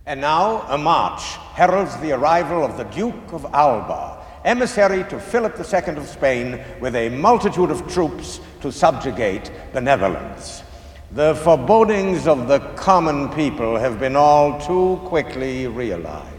And now a march heralds the arrival of the Duke of Alba, emissary to Philip II of Spain with a multitude of troops to subjugate the Netherlands. The forebodings of the common people have been all too quickly realized.